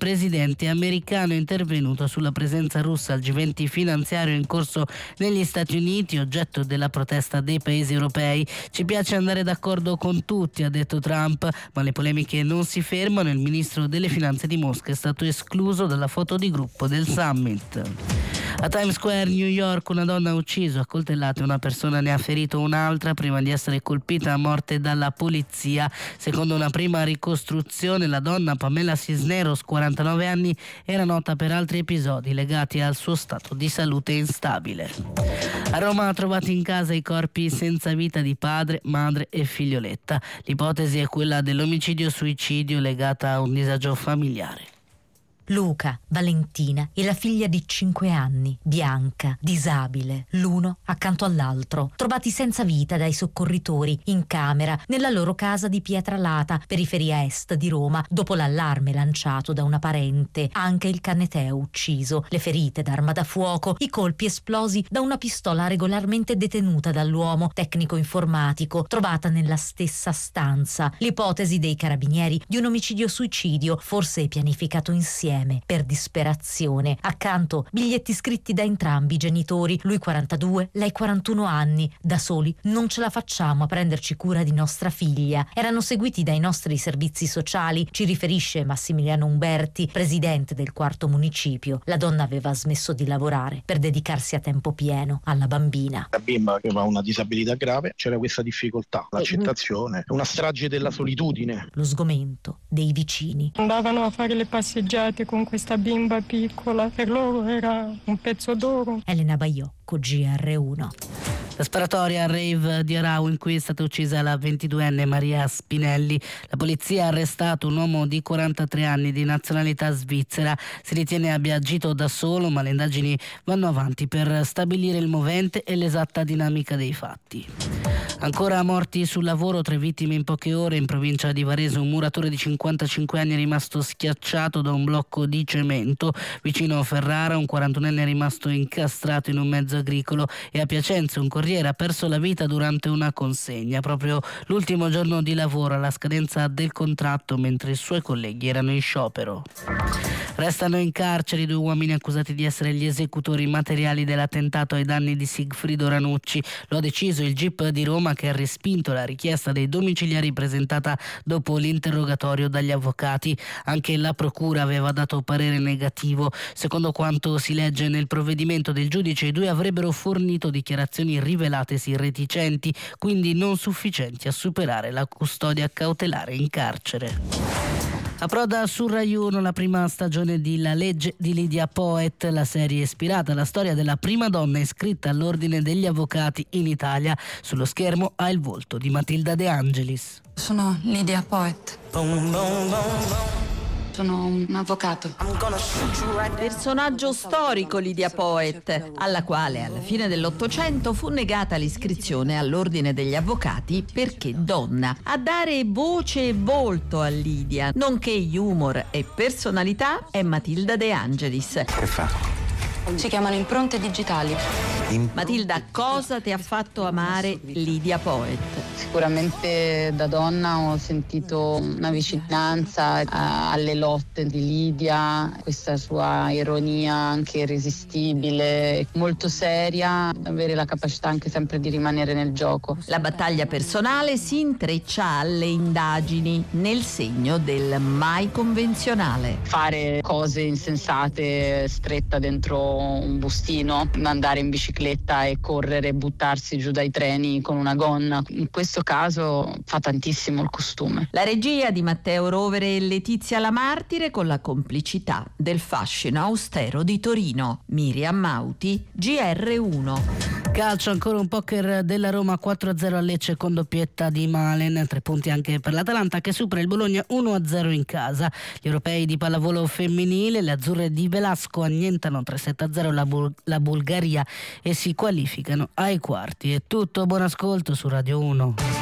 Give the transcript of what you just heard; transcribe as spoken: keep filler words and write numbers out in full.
presidente americano intervenuto sulla presenza russa al G venti finanziario in corso negli Stati Uniti, oggetto della protesta dei paesi europei. Ci piace andare d'accordo con tutti, ha detto Trump, ma le polemiche non si fermano. Il ministro delle finanze di Mosca è stato escluso dalla foto di gruppo del summit. A Times Square, New York, una donna ha ucciso a coltellate una persona, ne ha ferito un'altra prima di essere colpita a morte dalla polizia. Secondo una prima ricostruzione, la donna Pamela Cisneros, quarantanove anni, era nota per altri episodi legati al suo stato di salute instabile. A Roma ha trovato in casa i corpi senza vita di padre, madre e figlioletta. L'ipotesi è quella dell'omicidio-suicidio legata a un disagio familiare. Luca, Valentina e la figlia di cinque anni, Bianca, disabile, l'uno accanto all'altro, trovati senza vita dai soccorritori in camera nella loro casa di Pietralata, periferia est di Roma, dopo l'allarme lanciato da una parente. Anche il Canneteo ucciso, le ferite d'arma da fuoco, i colpi esplosi da una pistola regolarmente detenuta dall'uomo, tecnico informatico, trovata nella stessa stanza. L'ipotesi dei carabinieri di un omicidio-suicidio, forse pianificato insieme per disperazione. Accanto biglietti scritti da entrambi i genitori, lui quarantadue, lei quarantuno anni. Da soli non ce la facciamo a prenderci cura di nostra figlia. Erano seguiti dai nostri servizi sociali, ci riferisce Massimiliano Umberti, presidente del quarto municipio. La donna aveva smesso di lavorare per dedicarsi a tempo pieno alla bambina. La bimba aveva una disabilità grave, c'era questa difficoltà, l'accettazione, una strage della solitudine. Lo sgomento dei vicini. Andavano a fare le passeggiate con questa bimba piccola, per loro era un pezzo d'oro. Elena Baiocco, G R uno. La sparatoria al rave di Arau in cui è stata uccisa la ventiduenne Maria Spinelli. La polizia ha arrestato un uomo di quarantatré anni di nazionalità svizzera. Si ritiene abbia agito da solo, ma le indagini vanno avanti per stabilire il movente e l'esatta dinamica dei fatti. Ancora morti sul lavoro, tre vittime in poche ore in provincia di Varese. Un muratore di cinquantacinque anni è rimasto schiacciato da un blocco di cemento. Vicino a Ferrara un quarantunenne è rimasto incastrato in un mezzo agricolo e a Piacenza un corriere ha perso la vita durante una consegna, proprio l'ultimo giorno di lavoro alla scadenza del contratto mentre i suoi colleghi erano in sciopero. Restano in carcere i due uomini accusati di essere gli esecutori materiali dell'attentato ai danni di Sigfrido Ranucci. Lo ha deciso il G I P di Roma, che ha respinto la richiesta dei domiciliari presentata dopo l'interrogatorio dagli avvocati. Anche la procura aveva dato parere negativo. Secondo quanto si legge nel provvedimento del giudice, i due avrebbero fornito dichiarazioni rivelatesi reticenti, quindi non sufficienti a superare la custodia cautelare in carcere. Approda su Rai uno la prima stagione di La legge di Lidia Poet. La serie è ispirata alla storia della prima donna iscritta all'ordine degli avvocati in Italia. Sullo schermo ha il volto di Matilda De Angelis. Sono Lidia Poet. Sono un avvocato. Personaggio storico Lidia Poet, alla quale alla fine dell'Ottocento fu negata l'iscrizione all'ordine degli avvocati perché donna. A dare voce e volto a Lidia, nonché humor e personalità, è Matilda De Angelis. Che fa? Si chiamano impronte digitali. Matilda, cosa ti ha fatto amare Lidia Poet? Sicuramente da donna ho sentito una vicinanza alle lotte di Lidia, questa sua ironia anche irresistibile, molto seria, avere la capacità anche sempre di rimanere nel gioco. La battaglia personale si intreccia alle indagini nel segno del mai convenzionale. Fare cose insensate stretta dentro un bustino, andare in bicicletta e correre e buttarsi giù dai treni con una gonna. In questo caso fa tantissimo il costume. La regia di Matteo Rovere e Letizia Lamartire con la complicità del fascino austero di Torino. Miriam Mauti, G R uno. Calcio, ancora un poker della Roma, quattro a zero a Lecce con doppietta di Malen, tre punti anche per l'Atalanta che supera il Bologna uno a zero in casa. Gli europei di pallavolo femminile, le azzurre di Velasco annientano tre sette a zero la, Bul- la Bulgaria e si qualificano ai quarti. È tutto, buon ascolto su Radio uno.